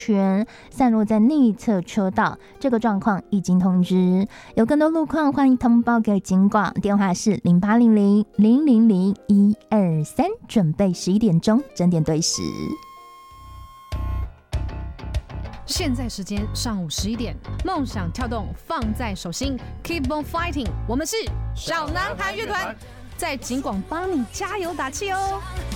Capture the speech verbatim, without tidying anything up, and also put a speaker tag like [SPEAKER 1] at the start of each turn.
[SPEAKER 1] 圈散落在内侧车道，这个状况已经通知。有更多路况，欢迎通报给警广，电话是零八零零零零零一二三，准备十一点钟整点对时。
[SPEAKER 2] 现在时间上午十一点，梦想跳动放在手心 ，Keep on fighting， 我们是小男孩乐团，在警广帮你加油打气哦。